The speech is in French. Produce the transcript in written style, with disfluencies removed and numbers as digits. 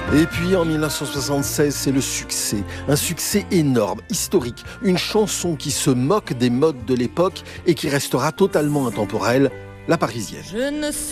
Et puis en 1976, c'est le succès. Un succès énorme, historique. Une chanson qui se moque des modes de l'époque et qui restera totalement intemporelle, La Parisienne.